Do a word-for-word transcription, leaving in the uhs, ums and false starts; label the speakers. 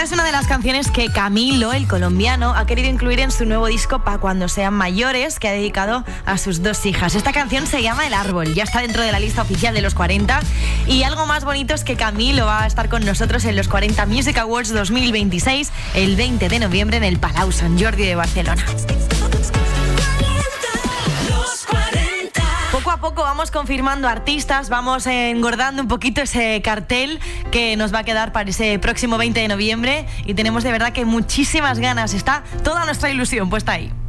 Speaker 1: es una de las canciones que Camilo, el colombiano, ha querido incluir en su nuevo disco Pa' cuando sean mayores, que ha dedicado a sus dos hijas. Esta canción se llama El Árbol, ya está dentro de la lista oficial de los cuarenta. Y algo más bonito es que Camilo va a estar con nosotros en los cuarenta Music Awards dos mil veintiséis, el veinte de noviembre en el Palau Sant Jordi de Barcelona. Poco a poco vamos confirmando artistas, vamos engordando un poquito ese cartel que nos va a quedar para ese próximo veinte de noviembre y tenemos de verdad que muchísimas ganas, está toda nuestra ilusión puesta ahí.